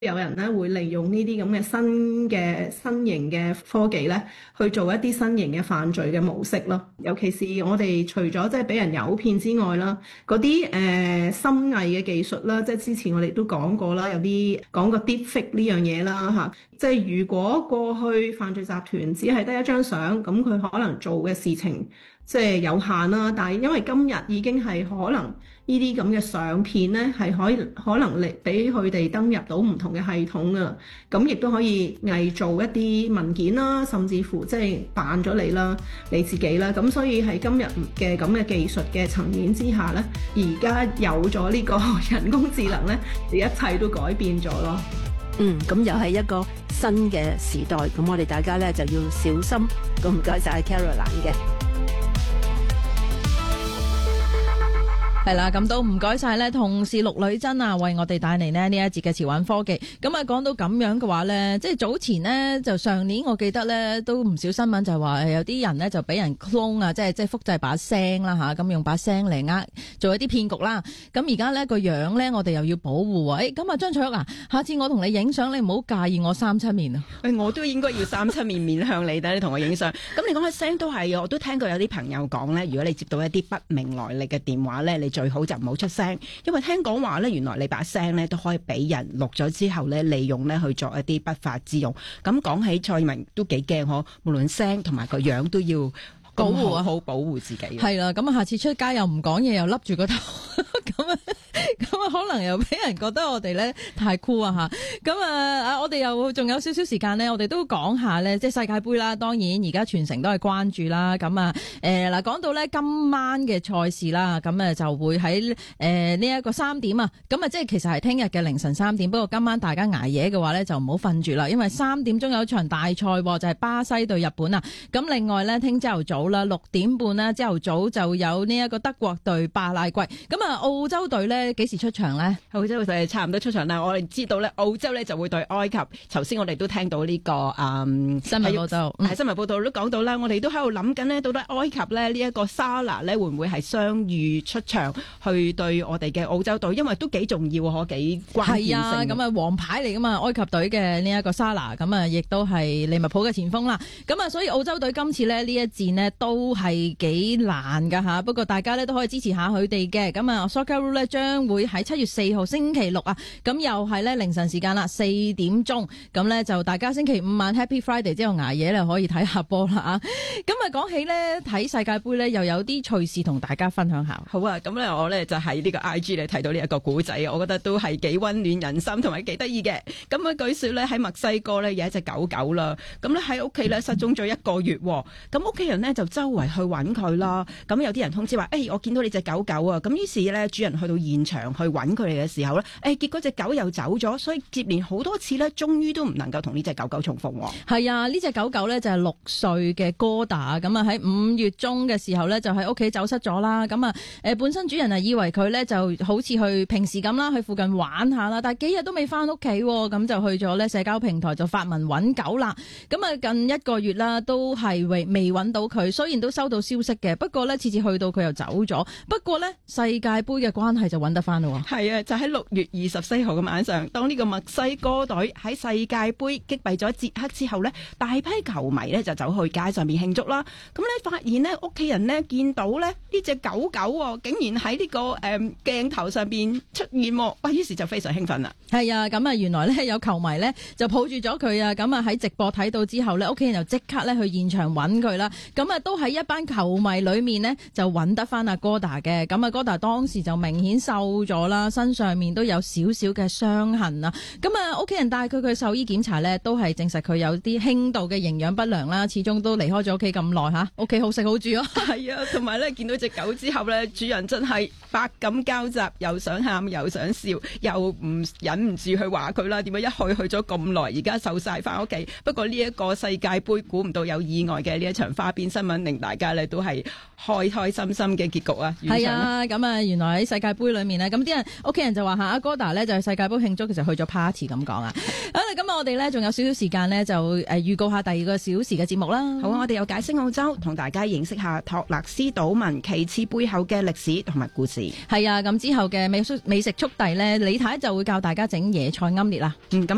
有人咧會利用呢啲咁嘅新型嘅科技咧，去做一啲新型嘅犯罪嘅模式咯。尤其是我哋除咗即係俾人誘騙之外啦，嗰啲深偽嘅技術啦，即係之前我哋都講過啦，有啲講過 deepfake 呢樣嘢啦嚇。即係如果過去犯罪集團只係得一張相，咁佢可能做嘅事情即係有限啦。但係因為今日已經係可能呢啲咁嘅相片咧，係可能嚟俾佢哋登入到唔同嘅系統噶啦，咁亦都可以偽造一啲文件啦，甚至乎即係扮咗你自己啦。咁所以喺今日嘅咁嘅技術嘅層面之下咧，而家有咗呢個人工智能咧，一切都改變咗咯。 咁又係一個新嘅時代，咁我哋大家咧就要小心。咁唔該晒 Caroline 嘅。 係啦，咁都唔該晒咧，同事陸女真啊，為我哋帶嚟呢一節嘅潮玩科技。咁啊，講到咁樣嘅話咧，即係早前呢，就上年我記得咧都唔少新聞就係話有啲人咧就俾人 clone 啊，即係複製把聲啦吓，咁用把聲嚟做一啲騙局啦。咁而家咧個樣咧，我哋又要保護喎。咁啊，張翠玉啊，下次我同你影相，你唔好介意我3-7面啊。 我都應該要3-7面面向你，等你同我影相。咁你講嘅聲都係，我都聽過有啲朋友講咧，如果你接到一啲不明來歷嘅電話咧，你最好就唔好出聲，因為聽講話咧，原來你把聲咧都可以俾人錄咗之後咧，利用咧去做一啲不法之用。咁講起蔡明都幾驚嗬，無論聲同埋個樣都要保護啊， 好保護自己。 係啦，咁啊，下次出街又唔講嘢，又笠住個頭，咁啊，可能又俾人覺得我哋咧太酷啊吓。咁啊，我哋又仲有少少時間咧，我哋都講下咧，即係世界盃啦。當然而家全城都係關注啦。咁啊，嗱，講到咧今晚嘅賽事啦，咁啊就會喺呢一個3點啊。咁啊，即係其實係聽日嘅凌晨3點。不過今晚大家捱夜嘅話咧，就唔好瞓住啦，因為3點鐘有場大賽，就係巴西對日本啊。咁另外咧，聽朝頭早啦，6點半啦，朝頭早就有呢一個德國對巴拉圭。咁啊，澳洲隊咧幾時出場咧？ 澳洲隊差唔多出場啦。我哋知道咧，澳洲咧就會對埃及。頭先我哋都聽到呢個新聞報道， 係新聞報道都講到啦。我哋都喺度諗緊呢，到底埃及咧呢一個沙拿咧會唔會係雙預出場去對我哋嘅澳洲隊？因為都幾重要啊，幾關鍵性。 係啊，咁啊王牌嚟噶嘛，埃及隊嘅呢一個沙拿，咁啊亦都係利物浦嘅前鋒啦。咁啊，所以澳洲隊今次咧呢一戰呢都係幾難噶吓。不過大家咧都可以支持下佢哋嘅。咁啊 Socceroo 咧將會喺7月4號星期六啊，咁又係咧凌晨時間啦，4點鐘。咁咧就大家星期5晚 Happy Friday 之後捱夜咧可以睇下波啦啊。咁啊講起咧睇世界盃咧又有啲趣事同大家分享下。 好啊，咁咧我咧就喺呢個 IG 咧睇到呢一個古仔，我覺得都係幾溫暖人心同埋幾得意嘅。咁啊據說咧喺墨西哥咧有一隻狗狗啦，咁咧喺屋企咧失蹤咗1個月，咁屋企人咧就周圍去揾佢啦。咁有啲人通知話，我見到你隻狗狗啊，咁於是咧主人去到現場去揾佢哋嘅時候咧，結果隻狗又走咗，所以接連好多次咧，終於都唔能夠同呢隻狗狗重逢。 係啊，呢隻狗狗咧就係6歲嘅哥達，咁啊喺5月中嘅時候咧就喺屋企走失咗啦。咁啊本身主人以為佢咧就好似去平時咁啦，去附近玩下啦，但係幾日都未翻屋企，咁就去咗咧社交平台就發文揾狗啦。咁啊近1個月啦，都係未揾到佢，雖然都收到消息嘅，不過咧次次去到佢又走咗。不過咧世界盃嘅關係就揾得翻咯。 係啊，就喺6月24號嘅晚上，當呢個墨西哥隊喺世界盃擊敗咗捷克之後呢，大批球迷呢就走去街上面慶祝啦。咁呢發現呢屋企人呢見到呢隻狗狗竟然喺呢個鏡頭上邊出現，哇！於是就非常興奮啦。 係啊，咁啊原來呢有球迷呢就抱住咗佢啊，咁啊喺直播睇到之後呢，屋企人就即刻呢去現場揾佢啦。咁啊都喺一班球迷裏面呢就揾得翻阿哥達嘅。咁啊哥達當時就明顯瘦咗啦，身上面都有少少嘅傷痕啊。咁啊屋企人帶佢去獸醫檢查呢，都係證實佢有啲輕度嘅營養不良啦。始終都離開咗屋企咁耐吓，屋企好食好住啊。 係啊，同埋咧見到隻狗之後咧，主人真係百感交集，又想喊又想笑，又唔忍唔住去話佢啦。點解一去咗咁耐，而家瘦晒翻屋企？不過呢一個世界盃，估唔到有意外嘅呢一場花邊新聞，令大家咧都係開開心心嘅結局啊！ 係啊，咁啊，原來喺世界盃裏面呢，咁啲人屋企人就話阿哥達呢就係世界盃慶祝，其實去咗 party 咁講啊。好啦，咁我哋呢仲有少少時間呢，就預告下第2個小時嘅節目啦。 好啊，我哋有解釋澳洲，同大家認識下托勒斯島紋旗幟背後嘅歷史同埋故事。 係啊，咁之後嘅美食速遞呢，李太就會教大家整椰菜奄列啦。 咁